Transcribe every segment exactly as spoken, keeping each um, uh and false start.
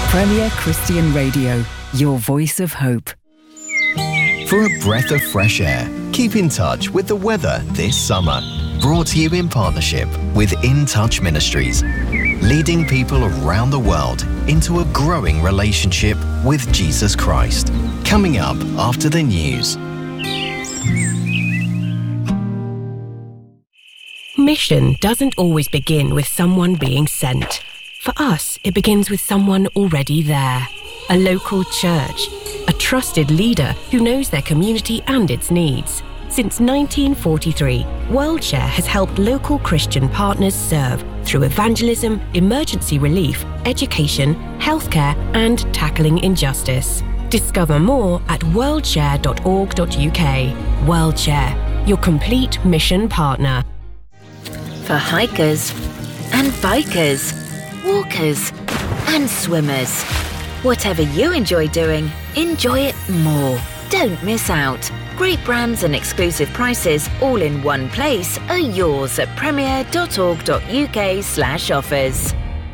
Premier Christian Radio, your voice of hope. For a breath of fresh air, keep in touch with the weather this summer. Brought to you in partnership with In Touch Ministries, leading people around the world into a growing relationship with Jesus Christ. Coming up after the news. Mission doesn't always begin with someone being sent. For us, it begins with someone already there. A local church, a trusted leader who knows their community and its needs. Since nineteen forty-three, WorldShare has helped local Christian partners serve through evangelism, emergency relief, education, healthcare, and tackling injustice. Discover more at worldshare dot org dot U K. WorldShare, your complete mission partner. For hikers and bikers, walkers and swimmers. Whatever you enjoy doing, enjoy it more. Don't miss out. Great brands and exclusive prices all in one place are yours at premier dot org dot U K slash offers.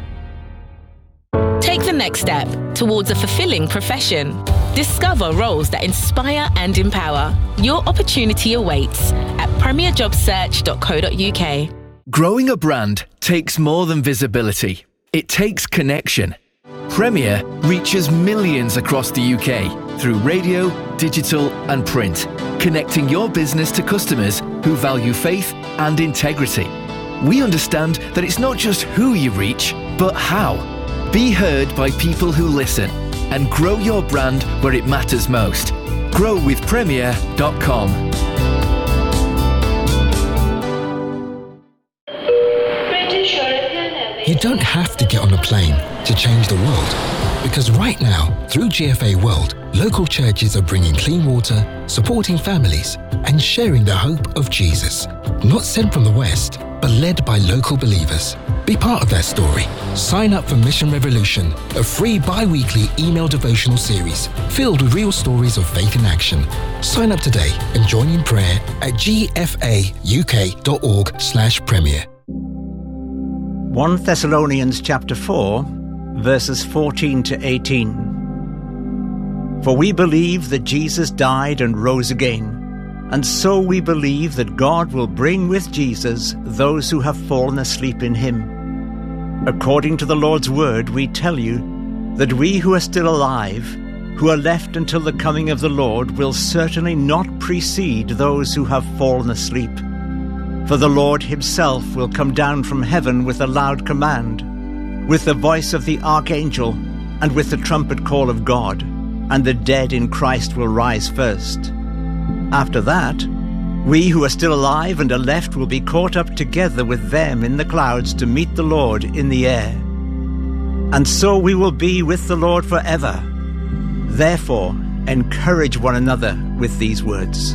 Take the next step towards a fulfilling profession. Discover roles that inspire and empower. Your opportunity awaits at premier job search dot co dot U K. Growing a brand takes more than visibility. It takes connection. Premier reaches millions across the U K through radio, digital and print, connecting your business to customers who value faith and integrity. We understand that it's not just who you reach, but how. Be heard by people who listen and grow your brand where it matters most. grow with premier dot com. You don't have to get on a plane to change the world, because right now, through G F A World, local churches are bringing clean water, supporting families, and sharing the hope of Jesus. Not sent from the West, but led by local believers. Be part of that story. Sign up for Mission Revolution, a free bi-weekly email devotional series filled with real stories of faith in action. Sign up today and join in prayer at g f a u k dot org slash premier. First Thessalonians chapter four, verses fourteen to eighteen. For we believe that Jesus died and rose again, and so we believe that God will bring with Jesus those who have fallen asleep in him. According to the Lord's word, we tell you that we who are still alive, who are left until the coming of the Lord, will certainly not precede those who have fallen asleep. For the Lord himself will come down from heaven with a loud command, with the voice of the archangel, and with the trumpet call of God, and the dead in Christ will rise first. After that, we who are still alive and are left will be caught up together with them in the clouds to meet the Lord in the air. And so we will be with the Lord forever. Therefore, encourage one another with these words.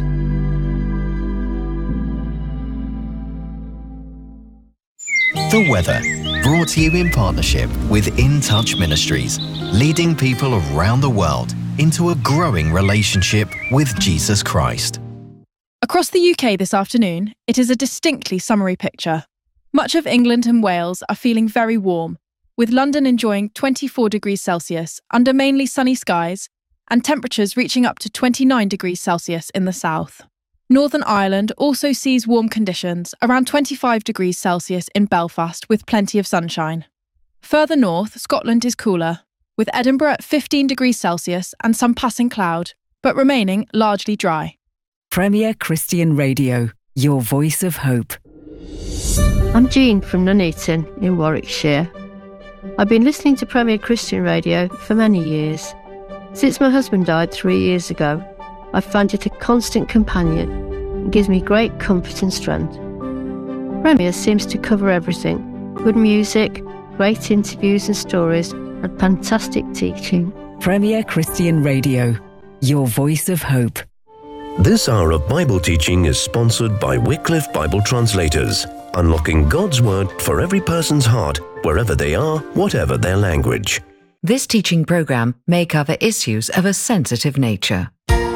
The weather, brought to you in partnership with In Touch Ministries, leading people around the world into a growing relationship with Jesus Christ. Across the U K this afternoon, it is a distinctly summery picture. Much of England and Wales are feeling very warm, with London enjoying twenty-four degrees Celsius under mainly sunny skies, and temperatures reaching up to twenty-nine degrees Celsius in the south. Northern Ireland also sees warm conditions, around twenty-five degrees Celsius in Belfast with plenty of sunshine. Further north, Scotland is cooler, with Edinburgh at fifteen degrees Celsius and some passing cloud, but remaining largely dry. Premier Christian Radio, your voice of hope. I'm Jean from Nuneaton in Warwickshire. I've been listening to Premier Christian Radio for many years. Since my husband died three years ago, I've found it a constant companion and gives me great comfort and strength. Premier seems to cover everything: good music, great interviews and stories, and fantastic teaching. Premier Christian Radio, your voice of hope. This hour of Bible teaching is sponsored by Wycliffe Bible Translators, unlocking God's Word for every person's heart, wherever they are, whatever their language. This teaching program may cover issues of a sensitive nature.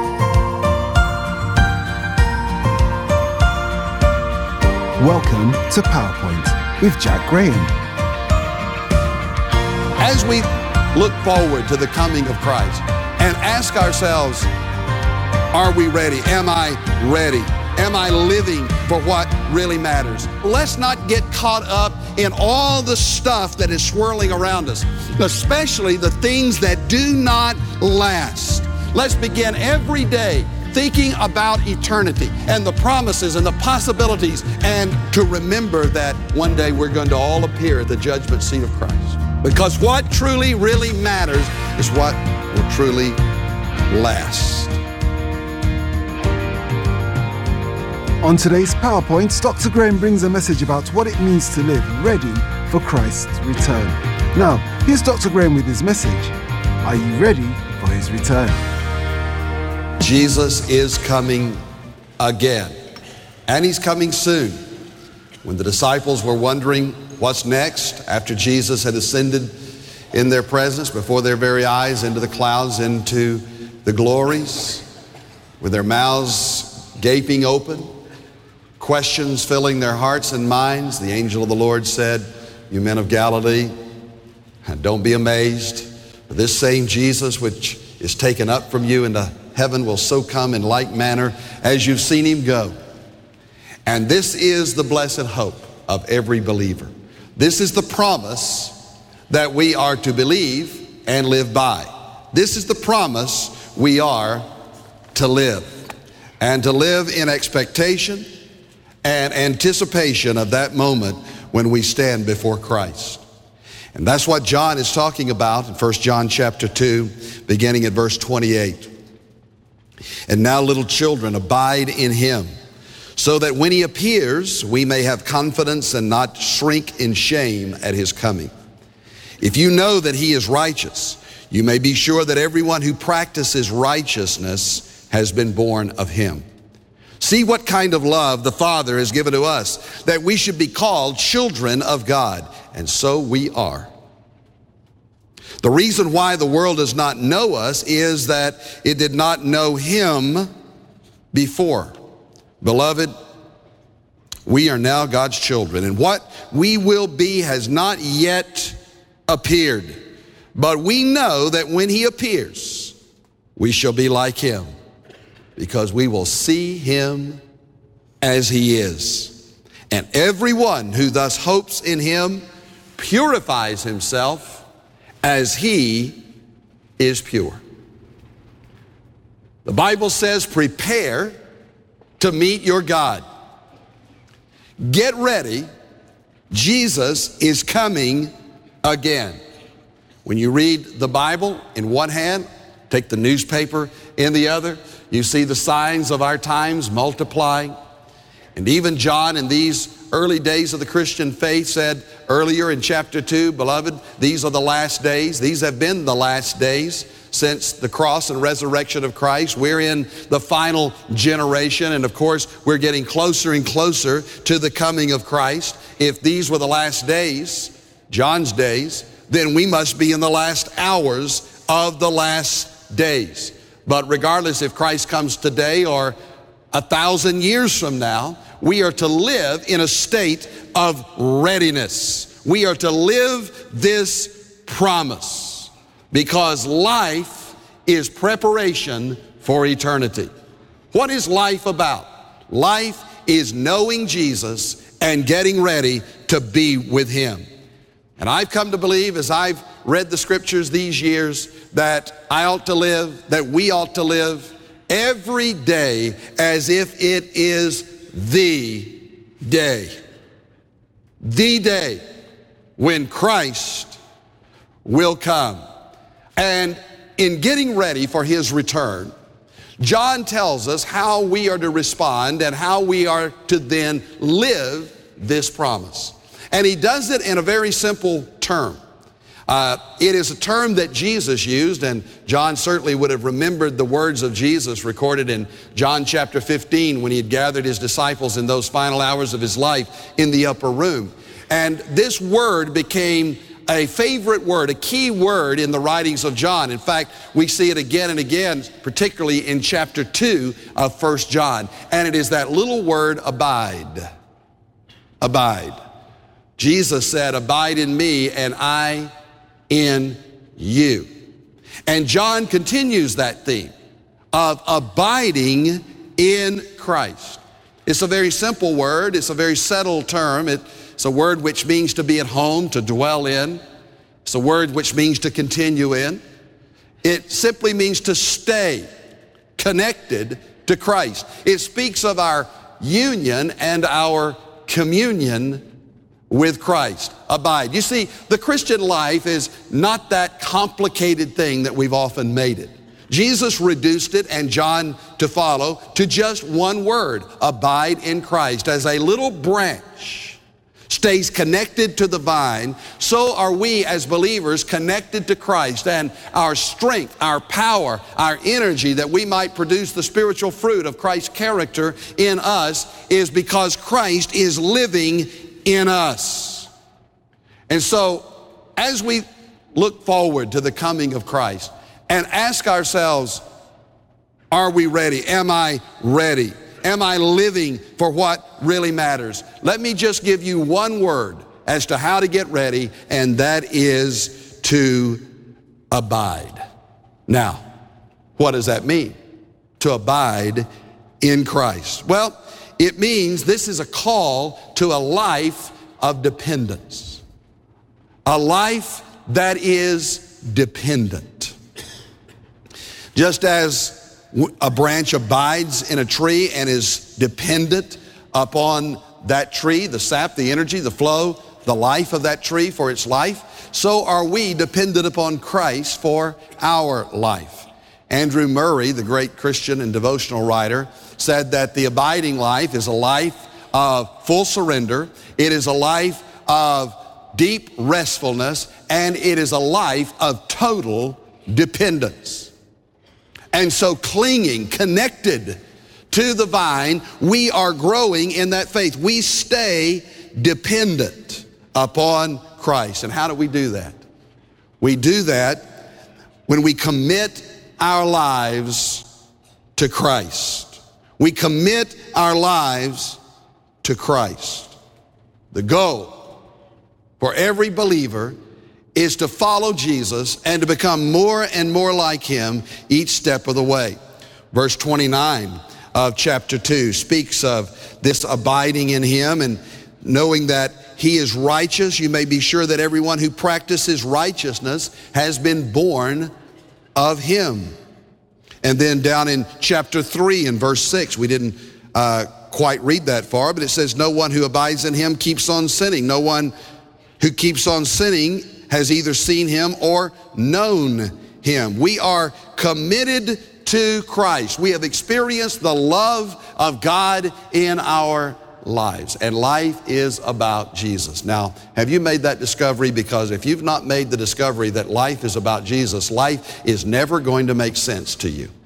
Welcome to PowerPoint with Jack Graham. As we look forward to the coming of Christ and ask ourselves, are we ready? Am I ready? Am I living for what really matters? Let's not get caught up in all the stuff that is swirling around us, especially the things that do not last. Let's begin every day thinking about eternity and the promises and the possibilities, and to remember that one day we're going to all appear at the judgment seat of Christ. Because what truly, really matters is what will truly last. On today's PowerPoint, Doctor Graham brings a message about what it means to live ready for Christ's return. Now, here's Doctor Graham with his message. Are you ready for his return? Jesus is coming again, and he's coming soon. When the disciples were wondering what's next after Jesus had ascended in their presence, before their very eyes, into the clouds, into the glories, with their mouths gaping open, questions filling their hearts and minds, the angel of the Lord said, "You men of Galilee, don't be amazed. For this same Jesus which is taken up from you into heaven will so come in like manner as you've seen him go." And this is the blessed hope of every believer. This is the promise that we are to believe and live by. This is the promise we are to live, and to live in expectation and anticipation of that moment when we stand before Christ. And that's what John is talking about in First John chapter two, beginning at verse twenty-eight. "And now, little children, abide in him, so that when he appears, we may have confidence and not shrink in shame at his coming. If you know that he is righteous, you may be sure that everyone who practices righteousness has been born of him. See what kind of love the Father has given to us, that we should be called children of God, and so we are. The reason why the world does not know us is that it did not know him before. Beloved, we are now God's children, and what we will be has not yet appeared. But we know that when he appears, we shall be like him, because we will see him as he is. And everyone who thus hopes in him purifies himself as he is pure." The Bible says, prepare to meet your God. Get ready. Jesus is coming again. When you read the Bible in one hand, take the newspaper in the other, you see the signs of our times multiplying. And even John, in these early days of the Christian faith, said earlier in chapter two, "Beloved, these are the last days." These have been the last days since the cross and resurrection of Christ. We're in the final generation, and of course, we're getting closer and closer to the coming of Christ. If these were the last days, John's days, then we must be in the last hours of the last days. But regardless if Christ comes today or a thousand years from now, we are to live in a state of readiness. We are to live this promise, because life is preparation for eternity. What is life about? Life is knowing Jesus and getting ready to be with him. And I've come to believe, as I've read the scriptures these years, that I ought to live, that we ought to live every day as if it is the day. The day when Christ will come. And in getting ready for his return, John tells us how we are to respond and how we are to then live this promise. And he does it in a very simple term. Uh, it is a term that Jesus used, and John certainly would have remembered the words of Jesus recorded in John chapter fifteen when he had gathered his disciples in those final hours of his life in the upper room. And this word became a favorite word, a key word in the writings of John. In fact, we see it again and again, particularly in chapter two of First John. And it is that little word, abide. Abide. Jesus said, "Abide in me and I in you. And John continues that theme of abiding in Christ. It's a very simple word. It's a very settled term. It's a word which means to be at home, to dwell in. It's a word which means to continue in. It simply means to stay connected to Christ. It speaks of our union and our communion with Christ. Abide. You see, the Christian life is not that complicated thing that we've often made it. Jesus reduced it, and John to follow, to just one word: abide in Christ. As a little branch stays connected to the vine, so are we as believers connected to Christ, and our strength, our power, our energy that we might produce the spiritual fruit of Christ's character in us is because Christ is living in us. And so as we look forward to the coming of Christ and ask ourselves, are we ready? Am I ready? Am I living for what really matters? Let me just give you one word as to how to get ready, and that is to abide. Now, what does that mean? To abide in Christ. Well, it means this is a call to a life of dependence. A life that is dependent. Just as a branch abides in a tree and is dependent upon that tree, the sap, the energy, the flow, the life of that tree for its life, so are we dependent upon Christ for our life. Andrew Murray, the great Christian and devotional writer, said that the abiding life is a life of full surrender, it is a life of deep restfulness, and it is a life of total dependence. And so clinging, connected to the vine, we are growing in that faith. We stay dependent upon Christ. And how do we do that? We do that when we commit our lives to Christ. We commit our lives to Christ. The goal for every believer is to follow Jesus and to become more and more like him each step of the way. Verse twenty-nine of chapter two speaks of this abiding in him and knowing that he is righteous. You may be sure that everyone who practices righteousness has been born of him. And then down in chapter three and verse six, we didn't uh, quite read that far, but it says, no one who abides in him keeps on sinning. No one who keeps on sinning has either seen him or known him. We are committed to Christ. We have experienced the love of God in our lives, and life is about Jesus. Now, have you made that discovery? Because if you've not made the discovery that life is about Jesus, life is never going to make sense to you.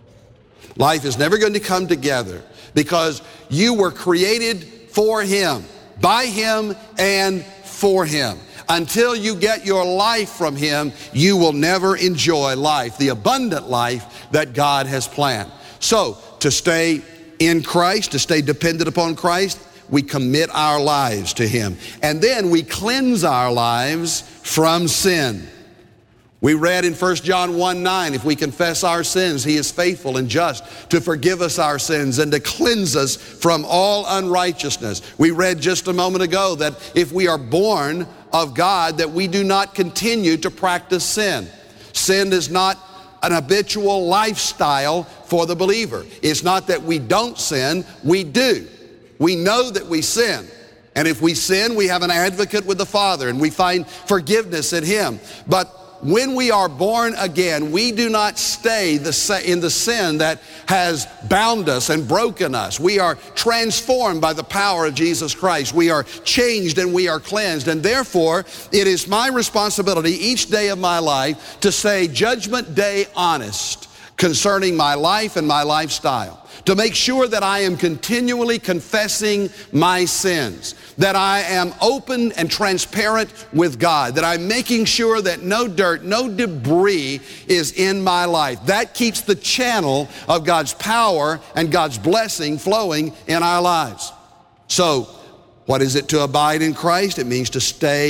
Life is never going to come together because you were created for him, by him, and for him. Until you get your life from him, you will never enjoy life, the abundant life that God has planned. So, to stay in Christ, to stay dependent upon Christ, we commit our lives to him. And then we cleanse our lives from sin. We read in First John one nine, if we confess our sins, he is faithful and just to forgive us our sins and to cleanse us from all unrighteousness. We read just a moment ago that if we are born of God, that we do not continue to practice sin. Sin is not an habitual lifestyle for the believer. It's not that we don't sin, we do. We know that we sin. And if we sin, we have an advocate with the Father and we find forgiveness in him. But when we are born again, we do not stay the, in the sin that has bound us and broken us. We are transformed by the power of Jesus Christ. We are changed and we are cleansed. And therefore, it is my responsibility each day of my life to say Judgment Day honest concerning my life and my lifestyle. To make sure that I am continually confessing my sins, that I am open and transparent with God, that I'm making sure that no dirt, no debris is in my life. That keeps the channel of God's power and God's blessing flowing in our lives. So, what is it to abide in Christ? It means to stay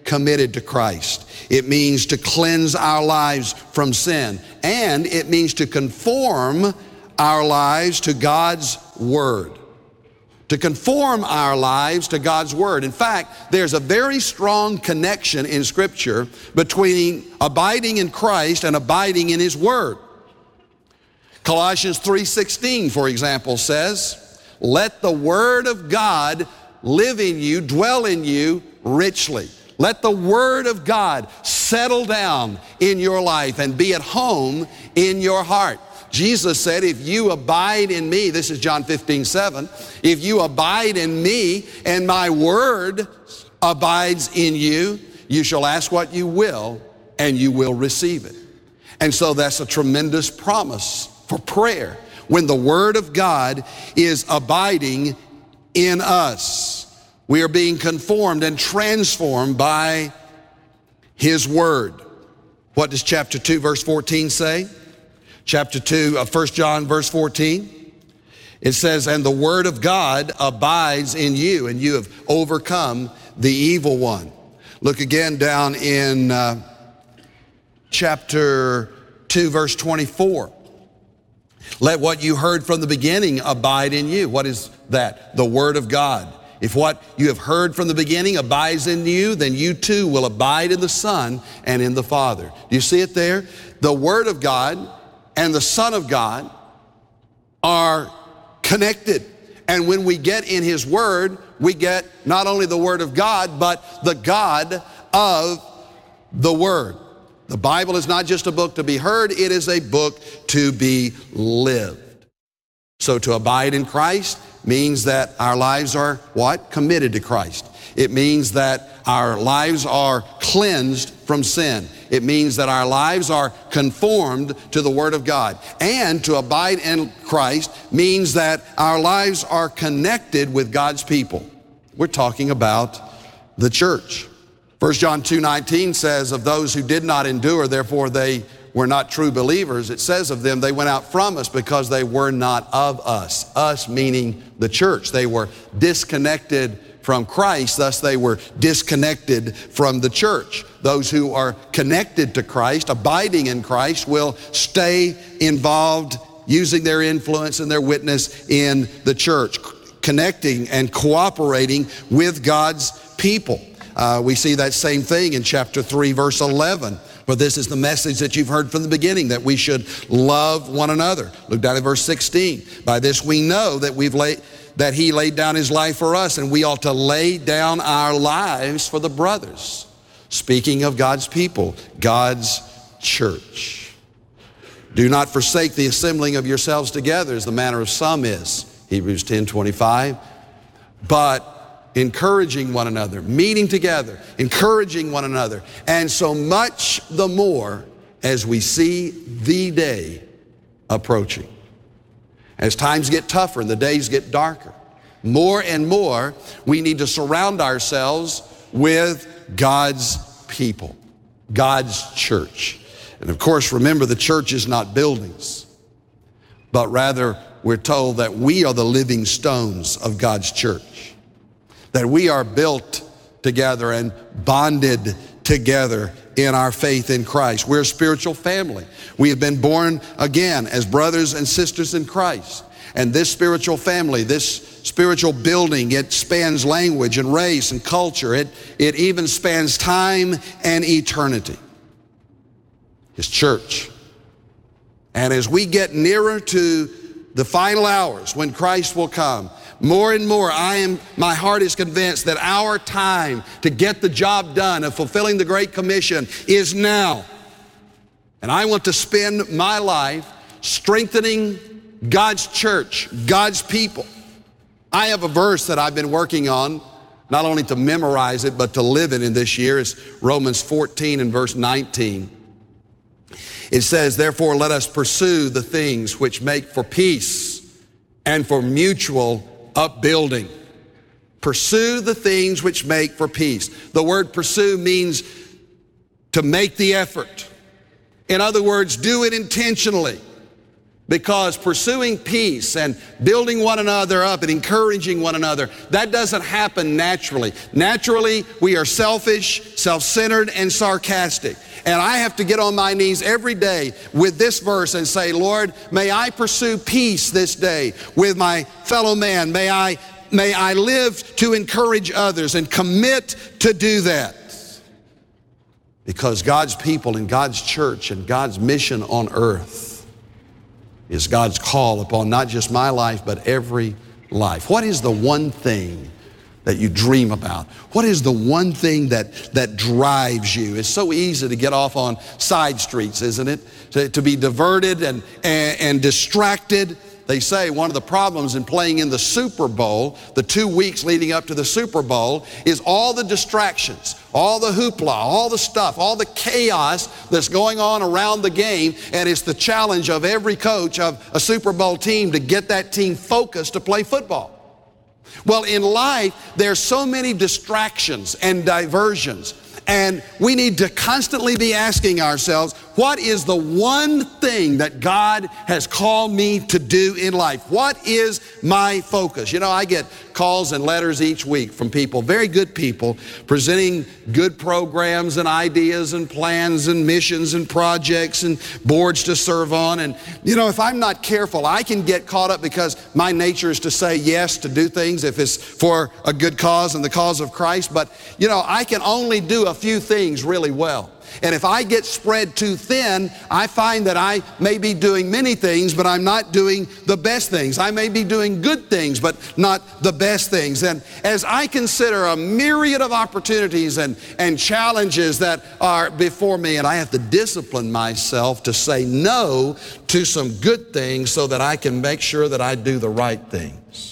committed to Christ. It means to cleanse our lives from sin. And it means to conform our lives to God's Word. To conform our lives to God's Word. In fact, there's a very strong connection in Scripture between abiding in Christ and abiding in His Word. Colossians three sixteen, for example, says, let the Word of God live in you, dwell in you richly. Let the Word of God settle down in your life and be at home in your heart. Jesus said, if you abide in me, this is John fifteen seven, if you abide in me and my word abides in you, you shall ask what you will and you will receive it. And so that's a tremendous promise for prayer when the Word of God is abiding in us. We are being conformed and transformed by His Word. What does chapter two, verse fourteen say? Chapter two of First John, verse fourteen. It says, and the Word of God abides in you, and you have overcome the evil one. Look again down in uh, chapter two, verse twenty-four. Let what you heard from the beginning abide in you. What is that? The Word of God. If what you have heard from the beginning abides in you, then you too will abide in the Son and in the Father. Do you see it there? The Word of God and the Son of God are connected. And when we get in His Word, we get not only the Word of God, but the God of the Word. The Bible is not just a book to be heard, it is a book to be lived. So to abide in Christ means that our lives are what? Committed to Christ. It means that our lives are cleansed from sin. It means that our lives are conformed to the Word of God. And to abide in Christ means that our lives are connected with God's people. We're talking about the church. First John two nineteen says, of those who did not endure, therefore they were not true believers. It says of them, they went out from us because they were not of us. Us meaning the church. They were disconnected from Christ, thus they were disconnected from the church. Those who are connected to Christ, abiding in Christ, will stay involved, using their influence and their witness in the church, connecting and cooperating with God's people. Uh, we see that same thing in chapter three, verse eleven. For this is the message that you've heard from the beginning, that we should love one another. Look down at verse sixteen. By this we know that we've laid, that He laid down His life for us, and we ought to lay down our lives for the brothers. Speaking of God's people, God's church. Do not forsake the assembling of yourselves together, as the manner of some is. Hebrews ten twenty-five. But encouraging one another, meeting together, encouraging one another, and so much the more as we see the day approaching. As times get tougher and the days get darker, more and more we need to surround ourselves with God's people, God's church. And of course, remember, the church is not buildings, but rather we're told that we are the living stones of God's church. That we are built together and bonded together in our faith in Christ. We're a spiritual family. We have been born again as brothers and sisters in Christ. And this spiritual family, this spiritual building, it spans language and race and culture. It, it even spans time and eternity. His church. And as we get nearer to the final hours when Christ will come, more and more, I am, my heart is convinced that our time to get the job done of fulfilling the Great Commission is now. And I want to spend my life strengthening God's church, God's people. I have a verse that I've been working on, not only to memorize it, but to live it in this year. It's Romans fourteen and verse nineteen. It says, therefore, let us pursue the things which make for peace and for mutual upbuilding. Pursue the things which make for peace. The word pursue means to make the effort. In other words, do it intentionally. Because pursuing peace and building one another up and encouraging one another, that doesn't happen naturally. Naturally, we are selfish, self-centered, and sarcastic. And I have to get on my knees every day with this verse and say, Lord, may I pursue peace this day with my fellow man. May I, may I live to encourage others and commit to do that. Because God's people and God's church and God's mission on earth is God's call upon not just my life, but every life. What is the one thing that you dream about? What is the one thing that, that drives you? It's so easy to get off on side streets, isn't it? To, to be diverted and, and, and distracted. They say one of the problems in playing in the Super Bowl, the two weeks leading up to the Super Bowl, is all the distractions, all the hoopla, all the stuff, all the chaos that's going on around the game, and it's the challenge of every coach of a Super Bowl team to get that team focused to play football. Well, in life, there's so many distractions and diversions, and we need to constantly be asking ourselves, what is the one thing that God has called me to do in life? What is my focus? You know, I get calls and letters each week from people, very good people, presenting good programs and ideas and plans and missions and projects and boards to serve on. And, you know, if I'm not careful, I can get caught up because my nature is to say yes to do things if it's for a good cause and the cause of Christ. But, you know, I can only do a few things really well. And if I get spread too thin, I find that I may be doing many things, but I'm not doing the best things. I may be doing good things, but not the best things. And as I consider a myriad of opportunities and, and challenges that are before me, and I have to discipline myself to say no to some good things so that I can make sure that I do the right things.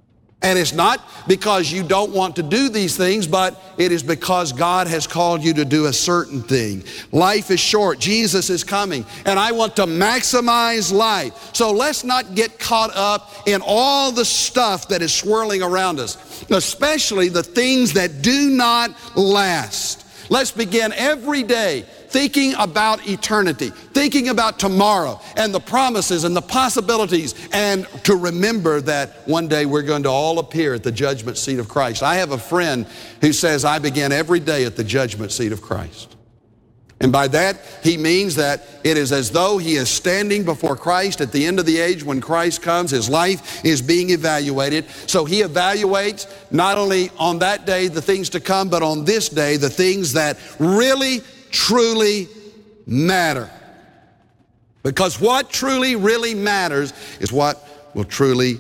And it's not because you don't want to do these things, but it is because God has called you to do a certain thing. Life is short. Jesus is coming, and I want to maximize life. So let's not get caught up in all the stuff that is swirling around us, especially the things that do not last. Let's begin every day thinking about eternity, thinking about tomorrow and the promises and the possibilities, and to remember that one day we're going to all appear at the judgment seat of Christ. I have a friend who says, I begin every day at the judgment seat of Christ. And by that, he means that it is as though he is standing before Christ at the end of the age when Christ comes. His life is being evaluated. So he evaluates not only on that day the things to come, but on this day the things that really truly matter. Because what truly, really matters is what will truly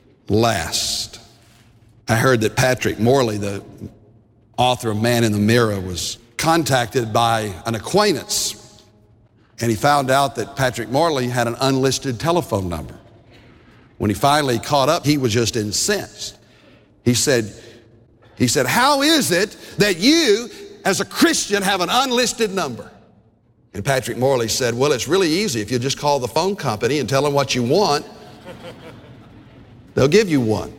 last. I heard that Patrick Morley, the author of Man in the Mirror, was contacted by an acquaintance, and he found out that Patrick Morley had an unlisted telephone number. When he finally caught up, he was just incensed. He said, he said, how is it that you as a Christian have an unlisted number? And Patrick Morley said, well, it's really easy. If you just call the phone company and tell them what you want, they'll give you one.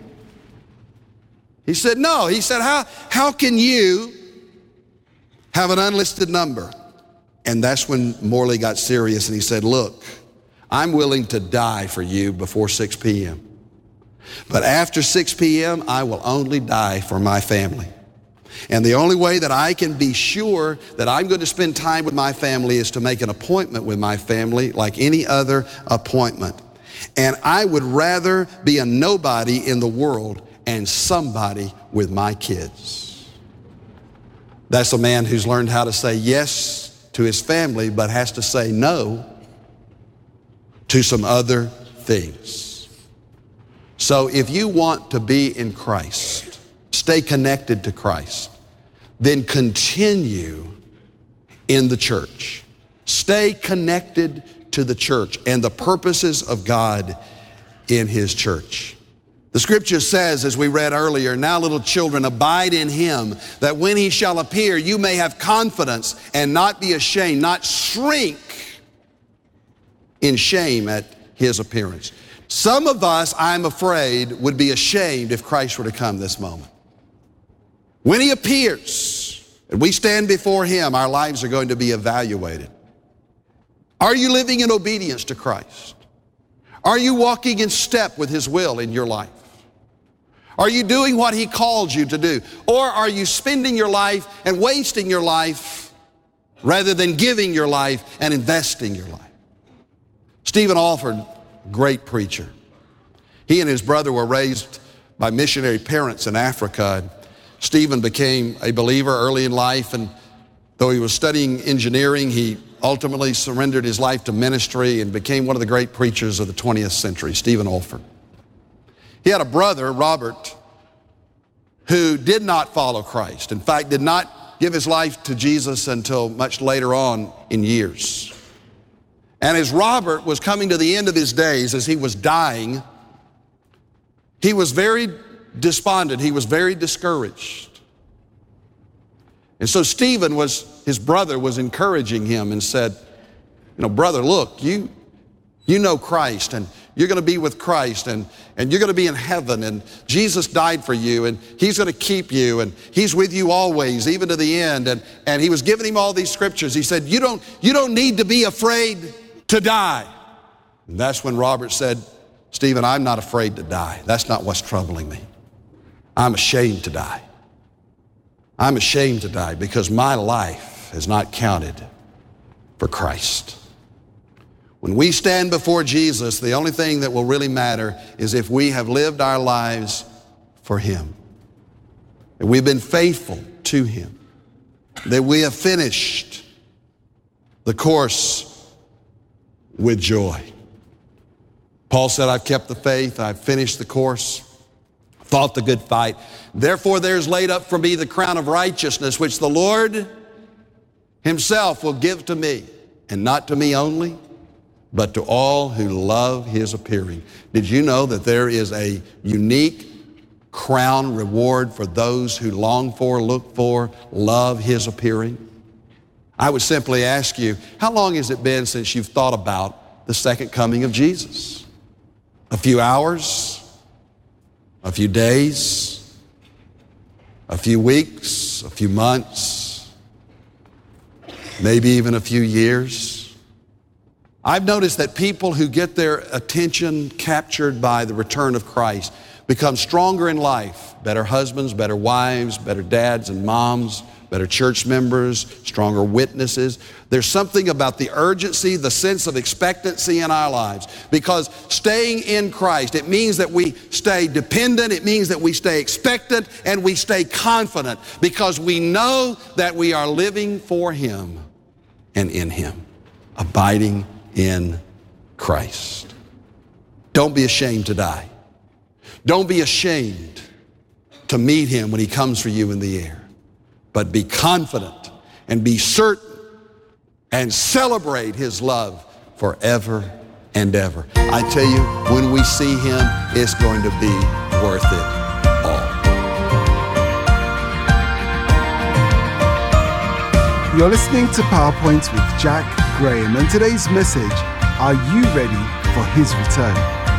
He said, no. He said, how, how can you have an unlisted number? And that's when Morley got serious and he said, look, I'm willing to die for you before six p.m. But after six p.m., I will only die for my family. And the only way that I can be sure that I'm going to spend time with my family is to make an appointment with my family like any other appointment. And I would rather be a nobody in the world and somebody with my kids. That's a man who's learned how to say yes to his family, but has to say no to some other things. So if you want to be in Christ, stay connected to Christ, then continue in the church. Stay connected to the church and the purposes of God in His church. The scripture says, as we read earlier, now little children, abide in Him, that when He shall appear, you may have confidence and not be ashamed, not shrink in shame at His appearance. Some of us, I'm afraid, would be ashamed if Christ were to come this moment. When He appears and we stand before Him, our lives are going to be evaluated. Are you living in obedience to Christ? Are you walking in step with His will in your life? Are you doing what He called you to do? Or are you spending your life and wasting your life rather than giving your life and investing your life? Stephen Alford, great preacher. He and his brother were raised by missionary parents in Africa. Stephen became a believer early in life, and though he was studying engineering, he ultimately surrendered his life to ministry and became one of the great preachers of the twentieth century, Stephen Alford. He had a brother, Robert, who did not follow Christ. In fact, did not give his life to Jesus until much later on in years. And as Robert was coming to the end of his days, as he was dying, he was very despondent. He was very discouraged. And so Stephen was, his brother was encouraging him and said, you know, brother, look, you, you know Christ, and you're going to be with Christ, and, and you're going to be in heaven, and Jesus died for you, and He's going to keep you, and He's with you always, even to the end. And, and he was giving him all these scriptures. He said, you don't, you don't need to be afraid to die. And that's when Robert said, Stephen, I'm not afraid to die. That's not what's troubling me. I'm ashamed to die. I'm ashamed to die because my life has not counted for Christ. When we stand before Jesus, the only thing that will really matter is if we have lived our lives for Him, that we've been faithful to Him, that we have finished the course with joy. Paul said, I've kept the faith, I've finished the course, fought the good fight. Therefore there's laid up for me the crown of righteousness, which the Lord Himself will give to me, and not to me only, but to all who love His appearing. Did you know that there is a unique crown reward for those who long for, look for, love His appearing? I would simply ask you, how long has it been since you've thought about the second coming of Jesus? A few hours? A few days? A few weeks? A few months? Maybe even a few years? I've noticed that people who get their attention captured by the return of Christ become stronger in life, better husbands, better wives, better dads and moms, better church members, stronger witnesses. There's something about the urgency, the sense of expectancy in our lives. Because staying in Christ, it means that we stay dependent, it means that we stay expectant, and we stay confident because we know that we are living for Him and in Him, abiding in Christ. Don't be ashamed to die. Don't be ashamed to meet Him when He comes for you in the air. But be confident and be certain and celebrate His love forever and ever. I tell you, when we see Him, it's going to be worth it all. You're listening to PowerPoint with Jack Graham, and today's message, are you ready for His return?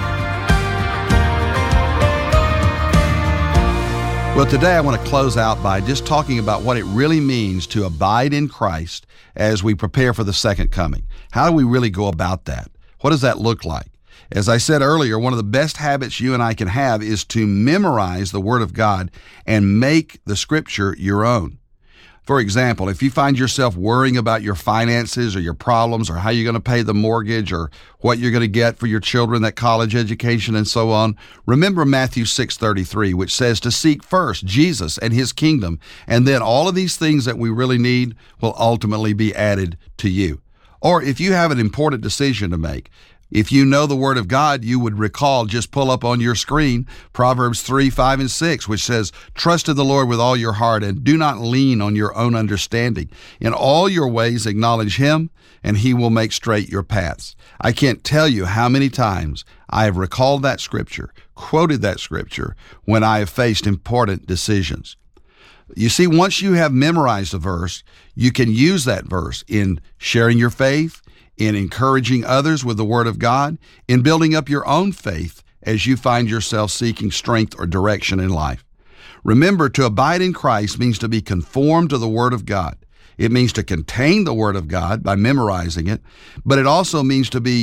Well, today I want to close out by just talking about what it really means to abide in Christ as we prepare for the second coming. How do we really go about that? What does that look like? As I said earlier, one of the best habits you and I can have is to memorize the Word of God and make the Scripture your own. For example, if you find yourself worrying about your finances or your problems or how you're going to pay the mortgage or what you're going to get for your children, that college education and so on, remember Matthew six thirty-three, which says to seek first Jesus and His kingdom, and then all of these things that we really need will ultimately be added to you. Or if you have an important decision to make, if you know the Word of God, you would recall, just pull up on your screen, Proverbs three, five, and six, which says, trust in the Lord with all your heart and do not lean on your own understanding. In all your ways acknowledge Him, and He will make straight your paths. I can't tell you how many times I have recalled that scripture, quoted that scripture, when I have faced important decisions. You see, once you have memorized a verse, you can use that verse in sharing your faith, in encouraging others with the Word of God, in building up your own faith as you find yourself seeking strength or direction in life. Remember, to abide in Christ means to be conformed to the Word of God. It means to contain the Word of God by memorizing it, but it also means to be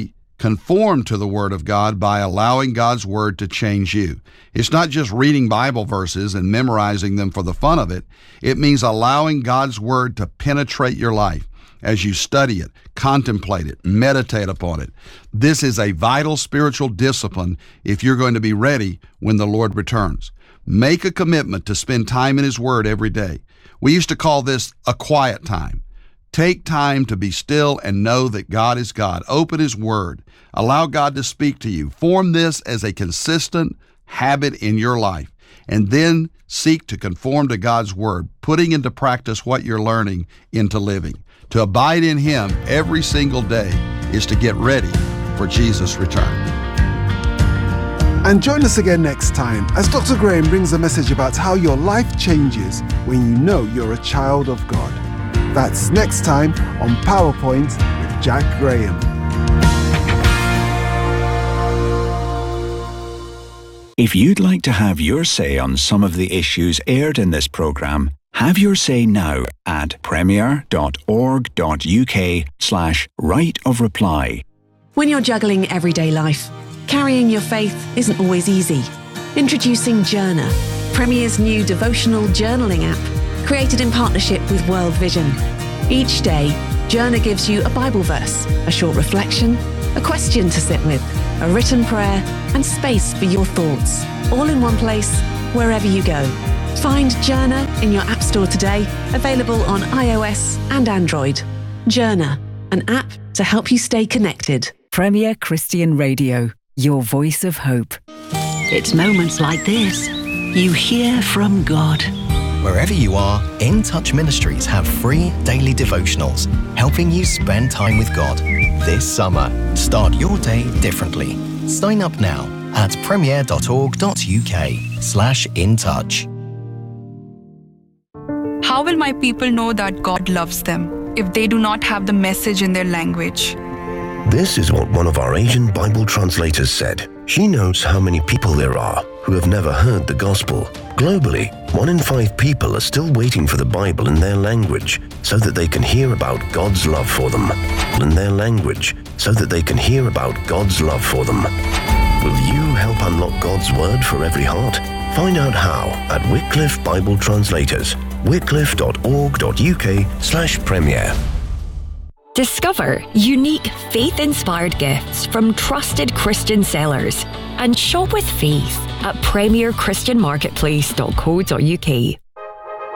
Conform to the Word of God by allowing God's Word to change you. It's not just reading Bible verses and memorizing them for the fun of it. It means allowing God's Word to penetrate your life as you study it, contemplate it, meditate upon it. This is a vital spiritual discipline if you're going to be ready when the Lord returns. Make a commitment to spend time in His Word every day. We used to call this a quiet time. Take time to be still and know that God is God. Open His Word. Allow God to speak to you. Form this as a consistent habit in your life, and then seek to conform to God's Word, putting into practice what you're learning into living. To abide in Him every single day is to get ready for Jesus' return. And join us again next time as Doctor Graham brings a message about how your life changes when you know you're a child of God. That's next time on PowerPoint with Jack Graham. If you'd like to have your say on some of the issues aired in this programme, have your say now at premier.org.uk slash right of reply. When you're juggling everyday life, carrying your faith isn't always easy. Introducing Journa, Premier's new devotional journaling app, created in partnership with World Vision. Each day, Journa gives you a Bible verse, a short reflection, a question to sit with, a written prayer, and space for your thoughts, all in one place, wherever you go. Find Journa in your App Store today, available on iOS and Android. Journa, an app to help you stay connected. Premier Christian Radio, your voice of hope. It's moments like this you hear from God. Wherever you are, In Touch Ministries have free daily devotionals helping you spend time with God. This summer, start your day differently. Sign up now at premier.org.uk slash in touch. How will my people know that God loves them if they do not have the message in their language? This is what one of our Asian Bible translators said. She knows how many people there are who have never heard the gospel. Globally, one in five people are still waiting for the Bible in their language so that they can hear about God's love for them. In their language, so that they can hear about God's love for them. Will you help unlock God's word for every heart? Find out how at Wycliffe Bible Translators, wycliffe.org.uk slash premier. Discover unique faith-inspired gifts from trusted Christian sellers and shop with faith at premier christian marketplace dot co dot uk.